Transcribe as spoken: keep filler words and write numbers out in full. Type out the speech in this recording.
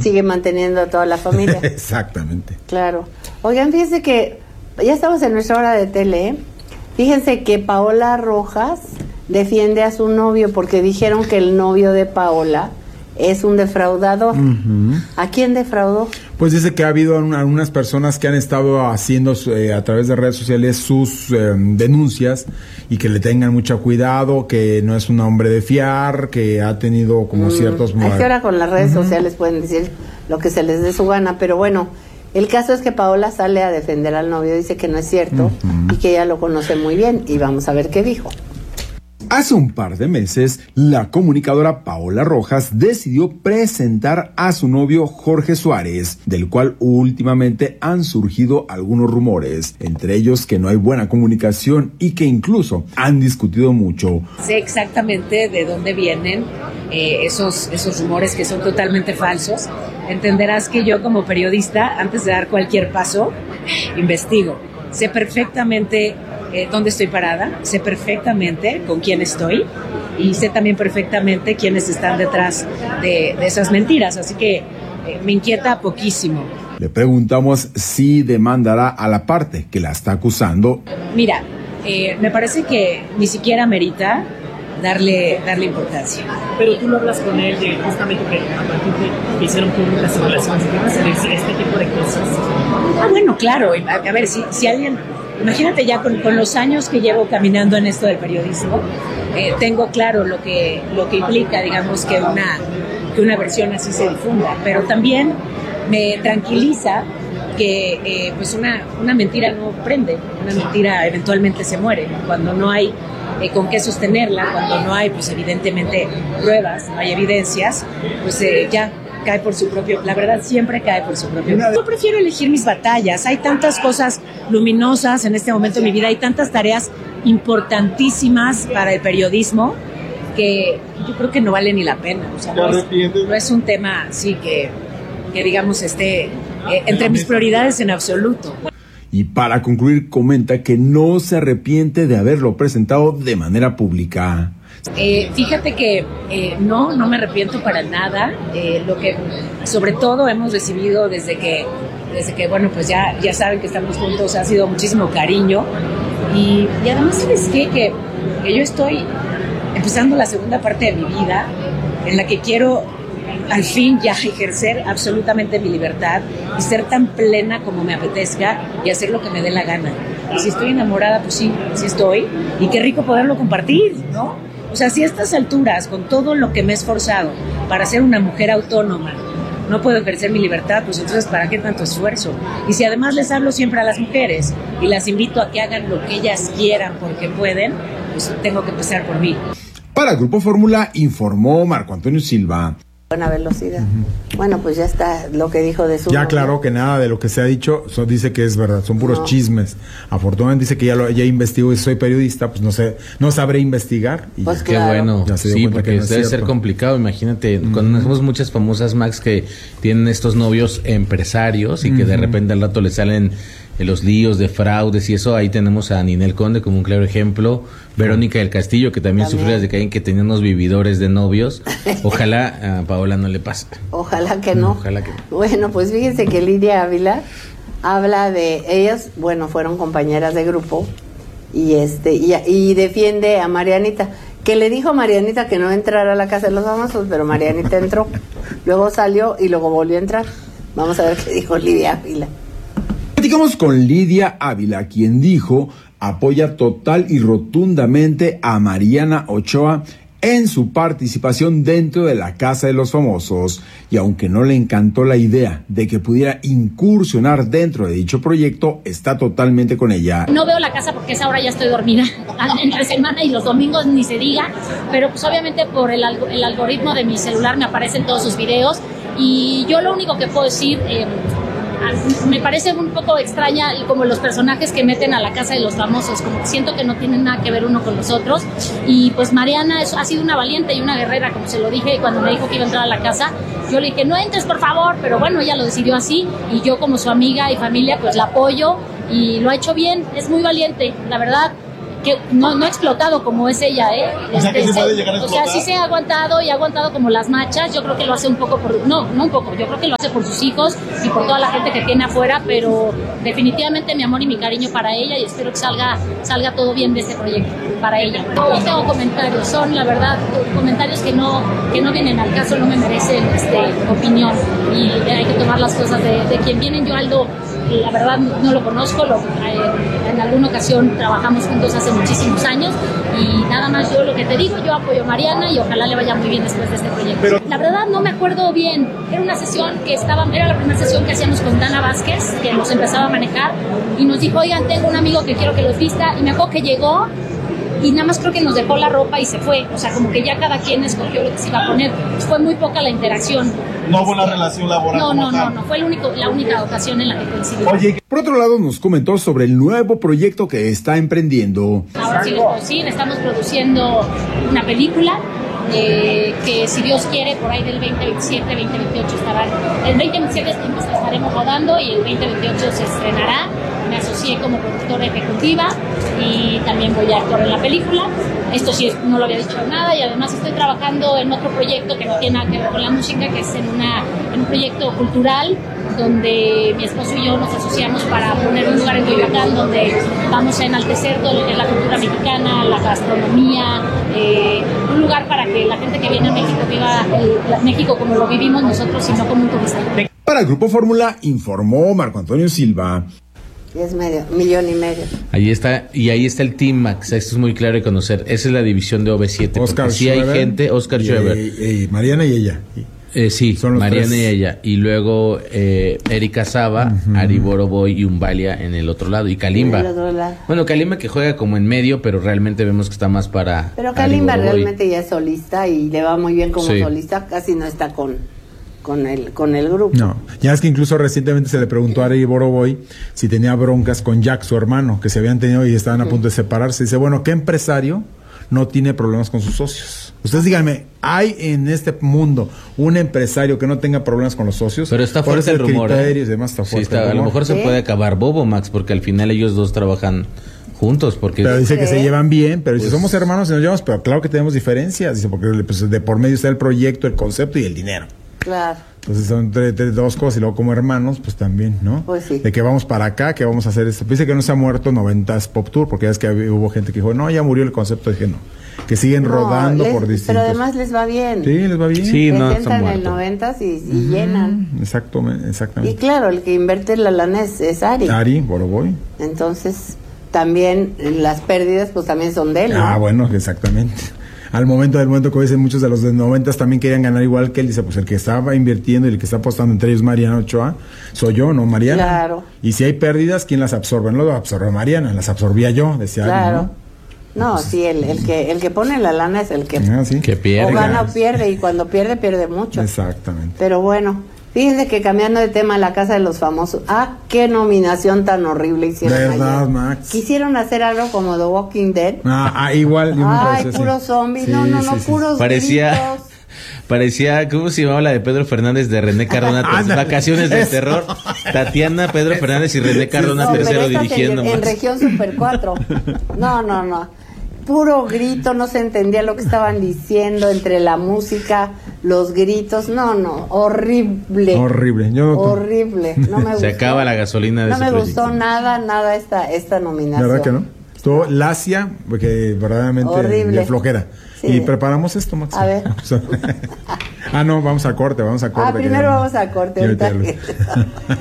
sigue manteniendo a toda la familia. Exactamente. Claro. Oigan, fíjense que ya estamos en nuestra hora de tele, ¿eh? Fíjense que Paola Rojas defiende a su novio porque dijeron que el novio de Paola es un defraudador. Uh-huh. ¿A quién defraudó? Pues dice que ha habido algunas personas que han estado haciendo eh, a través de redes sociales sus eh, denuncias y que le tengan mucho cuidado, que no es un hombre de fiar, que ha tenido como mm, ciertos... Es que ahora con las redes uh-huh. sociales pueden decir lo que se les dé su gana, pero bueno, el caso es que Paola sale a defender al novio, dice que no es cierto uh-huh. y que ella lo conoce muy bien, y vamos a ver qué dijo. Hace un par de meses, la comunicadora Paola Rojas decidió presentar a su novio Jorge Suárez, del cual últimamente han surgido algunos rumores, entre ellos que no hay buena comunicación y que incluso han discutido mucho. Sé exactamente de dónde vienen eh, esos, esos rumores que son totalmente falsos. Entenderás que yo como periodista, antes de dar cualquier paso, investigo. Sé perfectamente Eh, dónde estoy parada, sé perfectamente con quién estoy y sé también perfectamente quiénes están detrás de, de esas mentiras, así que eh, me inquieta poquísimo. Le preguntamos si demandará a la parte que la está acusando. Mira, eh, me parece que ni siquiera merita darle, darle importancia. Pero tú lo hablas con él de justamente que a partir de que hicieron públicas sus relaciones, ¿qué va a hacer este tipo de cosas? Ah, bueno, claro, a, a ver, si, si alguien... Imagínate ya con, con los años que llevo caminando en esto del periodismo, eh, tengo claro lo que, lo que implica, digamos, que una, que una versión así se difunda, pero también me tranquiliza que eh, pues una, una mentira no prende, una mentira eventualmente se muere, cuando no hay eh, con qué sostenerla, cuando no hay pues evidentemente pruebas, no hay evidencias, pues eh, ya cae por su propio, la verdad siempre cae por su propio. Yo prefiero elegir mis batallas, hay tantas cosas luminosas en este momento de mi vida, hay tantas tareas importantísimas para el periodismo que yo creo que no vale ni la pena, o sea, no, es, no es un tema así que, que digamos esté eh, entre mis prioridades en absoluto. Y para concluir comenta que no se arrepiente de haberlo presentado de manera pública. Eh, fíjate que eh, no, no me arrepiento para nada. Eh, lo que sobre todo hemos recibido desde que, desde que bueno, pues ya, ya saben que estamos juntos, ha sido muchísimo cariño. Y, y además, ¿sabes qué? Que, que yo estoy empezando la segunda parte de mi vida en la que quiero al fin ya ejercer absolutamente mi libertad y ser tan plena como me apetezca y hacer lo que me dé la gana. Y si estoy enamorada, pues sí, sí estoy. Y qué rico poderlo compartir, ¿no? O sea, si a estas alturas, con todo lo que me he esforzado para ser una mujer autónoma, no puedo ejercer mi libertad, pues entonces ¿para qué tanto esfuerzo? Y si además les hablo siempre a las mujeres y las invito a que hagan lo que ellas quieran porque pueden, pues tengo que empezar por mí. Para Grupo Fórmula informó Marco Antonio Silva. Buena velocidad. Uh-huh. Bueno, pues ya está lo que dijo de su... Ya aclaró que nada de lo que se ha dicho so, dice que es verdad, son puros no. chismes. Afortunadamente dice que ya lo ya investigó y soy periodista, pues no sé, no sabré investigar. Y pues ya. claro. Qué bueno, sí, porque no debe ser complicado. Imagínate, uh-huh. conocemos muchas famosas, Max, que tienen estos novios empresarios y que uh-huh. de repente al rato le salen los líos de fraudes y eso. Ahí tenemos a Ninel Conde como un claro ejemplo, Verónica del Castillo, que también, también. sufrió desde que, que tenía unos vividores de novios. Ojalá a Paola no le pase. Ojalá que no. Ojalá que no. Bueno, pues fíjense que Lidia Ávila habla de ellas, bueno, fueron compañeras de grupo y este y, y defiende a Marianita, que le dijo a Marianita que no entrara a la casa de los famosos, pero Marianita entró, luego salió y luego volvió a entrar. Vamos a ver qué dijo Lidia Ávila. Platicamos con Lidia Ávila, quien dijo apoya total y rotundamente a Mariana Ochoa en su participación dentro de la Casa de los Famosos, y aunque no le encantó la idea de que pudiera incursionar dentro de dicho proyecto, está totalmente con ella. No veo la casa porque a esa hora ya estoy dormida, entre semana y los domingos ni se diga, pero pues obviamente por el, alg- el algoritmo de mi celular me aparecen todos sus videos, y yo lo único que puedo decir... Eh, me parece un poco extraña como los personajes que meten a la Casa de los Famosos, como que siento que no tienen nada que ver uno con los otros. Y pues Mariana es, ha sido una valiente y una guerrera, como se lo dije, y cuando me dijo que iba a entrar a la casa, yo le dije, no entres por favor, pero bueno, ella lo decidió así, y yo como su amiga y familia pues la apoyo, y lo ha hecho bien, es muy valiente, la verdad. que no, no ha explotado como es ella, ¿eh? O sea, que sí Este, puede llegar a o sea, explotar. sí se ha aguantado y ha aguantado como las machas. Yo creo que lo hace un poco por, no, no un poco, yo creo que lo hace por sus hijos y por toda la gente que tiene afuera, pero definitivamente mi amor y mi cariño para ella y espero que salga, salga todo bien de este proyecto para ella. No tengo comentarios, son la verdad comentarios que no, que no vienen al caso, no me merecen este, opinión y hay que tomar las cosas de, de quien vienen. Yo Aldo, la verdad no lo conozco, lo, eh, en alguna ocasión trabajamos juntos hace muchísimos años y nada más yo lo que te digo, yo apoyo a Mariana y ojalá le vaya muy bien después de este proyecto. Pero la verdad no me acuerdo bien, era una sesión que estaba, era la primera sesión que hacíamos con Dana Vázquez, que nos empezaba a manejar y nos dijo, oigan, tengo un amigo que quiero que los vista y me acuerdo que llegó y nada más creo que nos dejó la ropa y se fue, o sea, como que ya cada quien escogió lo que se iba a poner, fue muy poca la interacción. No hubo una relación laboral. No, como no, no, tal. no, fue el único, la única ocasión en la que coincidimos. Oye, Por otro lado, nos comentó sobre el nuevo proyecto que está emprendiendo. Ahora sí les puedo decir, estamos produciendo una película eh, que si Dios quiere por ahí del veinte veintisiete, veinte veintiocho estarán, el veinte veintisiete estaremos rodando y el veinte veintiocho se estrenará. Me asocié como productora ejecutiva y también voy a actuar en la película. Esto sí no lo había dicho nada y además estoy trabajando en otro proyecto que no tiene nada que ver con la música, que es en, una, en un proyecto cultural donde mi esposo y yo nos asociamos para poner un lugar en Coyoacán donde vamos a enaltecer todo lo que es la cultura mexicana, la gastronomía, eh, un lugar para que la gente que viene a México viva el, la, México como lo vivimos nosotros y no como un turista. Para el Grupo Fórmula informó Marco Antonio Silva. Es medio, millón y medio. Ahí está, y ahí está el Team Max, esto es muy claro de conocer. Esa es la división de O V siete. Oscar Sí hay Schreber gente, Oscar y, Schreber. y- y Mariana y ella. Eh, sí, Son los Mariana tres. y ella. Y luego eh, Erika Saba, Ujú. Ari Boroboy y Umbalia en el otro lado. Y Kalimba. En el otro lado. Bueno, Kalimba que juega como en medio, pero realmente vemos que está más para. Pero Ari Kalimba Boroboy. realmente ya es solista y le va muy bien como Sí. solista, casi no está con, con, el, con el grupo. No, ya es que incluso recientemente se le preguntó a Ari Boroboy si tenía broncas con Jack, su hermano, que se habían tenido y estaban a punto de separarse. Dice, bueno, ¿qué empresario no tiene problemas con sus socios? Ustedes díganme, ¿hay en este mundo un empresario que no tenga problemas con los socios? Pero está ¿Cuál fuerte es el rumor. ¿eh? criterios y demás está Sí, fuerte está- el a lo rumor. mejor se ¿Sí? puede acabar Bobo, Max, porque al final ellos dos trabajan juntos. Porque Pero dice que Sí. se llevan bien, pero dice, Pues- somos hermanos y nos llevamos, pero claro que tenemos diferencias. Dice, porque pues, de por medio está el proyecto, el concepto y el dinero. Claro. Entonces son tres, tres- dos cosas y luego como hermanos, pues también, ¿no? Pues sí. De que vamos para acá, que vamos a hacer esto. Dice que no se ha muerto noventas Pop Tour, porque ya es que hab- hubo gente que dijo, no, ya murió el concepto. Dije, no, que siguen No, rodando les- por distintos. Pero además les va bien. Sí, les va bien. Sí, no, Les está entran en el muerto. noventas y, y llenan. Exactamente, Y exactamente. claro, el que invierte la lana es, es Ari. Ari, Boroboy. Entonces, también las pérdidas pues también son de él, ¿no? Ah, bueno, exactamente. Al momento del momento que dicen muchos de los de noventas también querían ganar igual que él, dice, pues el que estaba invirtiendo y el que está apostando entre ellos Mariana Ochoa, soy yo, ¿no, Mariana? Claro. Y si hay pérdidas, ¿quién las absorbe? No las absorbe Mariana, las absorbía yo, decía Ari, Claro. ¿no? No, sí, el, el que el que pone la lana es el que Ah, sí. Que pierde. o gana o pierde, y cuando pierde, pierde mucho. Exactamente. Pero bueno, fíjense que cambiando de tema, La Casa de los Famosos, ah, qué nominación tan horrible hicieron ¿Verdad, ayer. Max? Quisieron hacer algo como The Walking Dead. Ah, ah, igual. yo me Ay, parecía así. puros zombies, Sí, no, no, sí, no, sí, sí. puros Parecía, gritos. parecía, ¿cómo se llamaba la de Pedro Fernández de René Cardona? Ándale. Vacaciones del Eso. terror. Tatiana, Pedro Fernández y René Cardona No, pero tercero esta dirigiendo. en, en Max. Región Super cuatro. No, no, no. Puro grito, no se entendía lo que estaban diciendo entre la música, los gritos. No, no, horrible. Horrible. Yo no- Horrible. No me gustó. Se acaba la gasolina de No ese me proyecto. gustó nada, nada esta, esta nominación. ¿Verdad que no? Estuvo lacia, porque verdaderamente Horrible. de flojera. Sí. Y preparamos esto, Max. A ver. ah, no, vamos a corte, vamos a corte. Ah, que primero ya- vamos a corte. ya ahorita ahorita regresamos. lo-